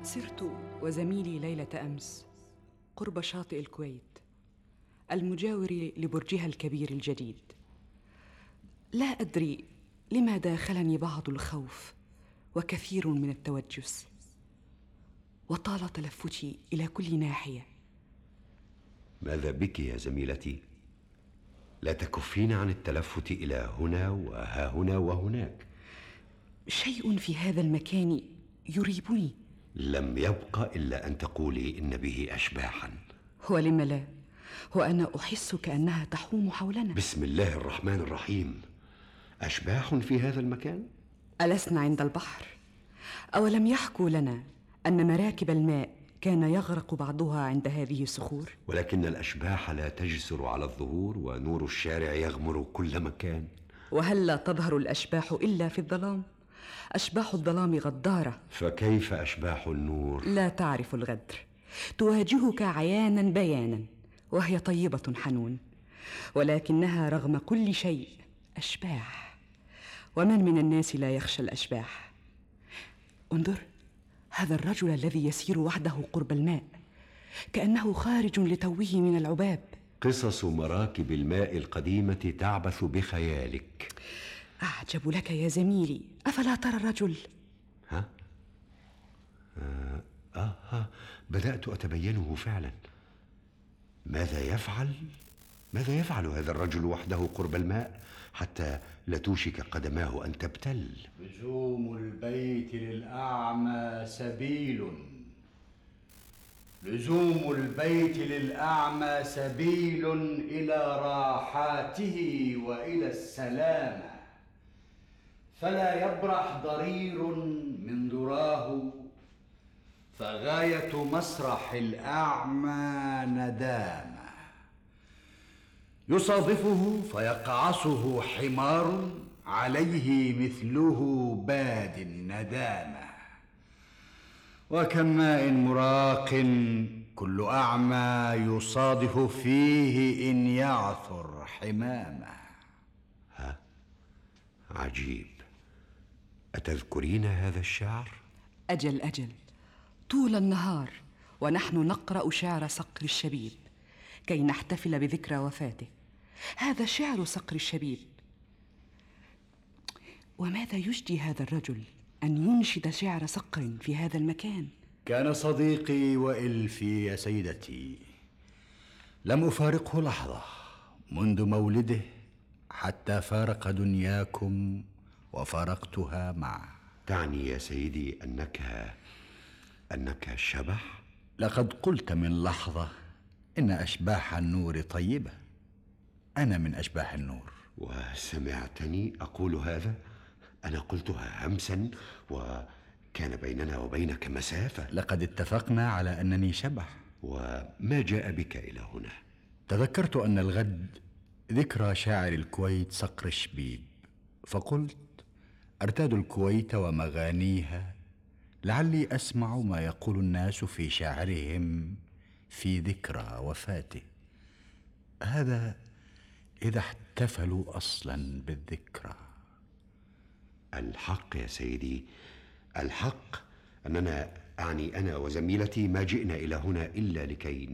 سرت وزميلي ليلة أمس قرب شاطئ الكويت المجاور لبرجها الكبير الجديد. لا أدري لما داخلني بعض الخوف وكثير من التوجس، وطال تلفتي إلى كل ناحية. ماذا بك يا زميلتي؟ لا تكفين عن التلفت إلى هنا وها هنا وهناك. شيء في هذا المكان يريبني. لم يبق إلا أن تقولي إن به أشباحا. ولم لا؟ وأنا أحس كأنها تحوم حولنا. بسم الله الرحمن الرحيم. أشباح في هذا المكان؟ ألسنا عند البحر؟ أولم يحكوا لنا أن مراكب الماء كان يغرق بعضها عند هذه الصخور؟ ولكن الأشباح لا تجسر على الظهور، ونور الشارع يغمر كل مكان. وهل لا تظهر الأشباح إلا في الظلام؟ أشباح الظلام غدارة. فكيف أشباح النور؟ لا تعرف الغدر، تواجهك عيانا بيانا، وهي طيبة حنون، ولكنها رغم كل شيء أشباح. ومن من الناس لا يخشى الأشباح؟ انظر هذا الرجل الذي يسير وحده قرب الماء، كأنه خارج لتوه من العباب. قصص مراكب الماء القديمة تعبث بخيالك. أعجب لك يا زميلي، أفلا ترى الرجل؟ ها؟ بدأت أتبينه فعلا. ماذا يفعل؟ ماذا يفعل هذا الرجل وحده قرب الماء حتى لا توشك قدماه أن تبتل؟ لزوم البيت للأعمى سبيل، لزوم البيت للأعمى سبيل إلى راحاته وإلى السلامة، فلا يبرح ضرير من ذراه، فغاية مسرح الأعمى ندامة. يصادفه فيقعصه حمار عليه مثله باد الندامة، وكم ماء مراق كل أعمى يصادف فيه إن يعثر حمامة. ها؟ عجيب. أتذكرين هذا الشعر؟ أجل أجل، طول النهار ونحن نقرأ شعر صقر الشبيب كي نحتفل بذكرى وفاته. هذا شعر صقر الشبيب. وماذا يجدي هذا الرجل أن ينشد شعر صقر في هذا المكان؟ كان صديقي وإلفي يا سيدتي، لم أفارقه لحظة منذ مولده حتى فارق دنياكم وفارقتها معه. تعني يا سيدي أنك شبح؟ لقد قلت من لحظة إن أشباح النور طيبة. أنا من أشباح النور. وسمعتني أقول هذا؟ أنا قلتها همسا وكان بيننا وبينك مسافة. لقد اتفقنا على أنني شبح. وما جاء بك إلى هنا؟ تذكرت أن الغد ذكرى شاعر الكويت صقر الشبيب، فقلت أرتاد الكويت ومغانيها لعلي أسمع ما يقول الناس في شعرهم في ذكرى وفاته. هذا إذا احتفلوا أصلا بالذكرى. الحق يا سيدي، الحق أننا أنا وزميلتي ما جئنا إلى هنا إلا لكي